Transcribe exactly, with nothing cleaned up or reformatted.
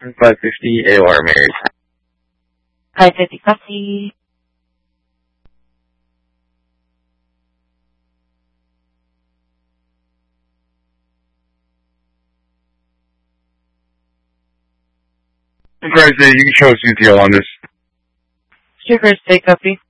five fifty A O R Marys. five fifty copy. Enterprise A, you can show us U T L on this. Sugar, stay copy.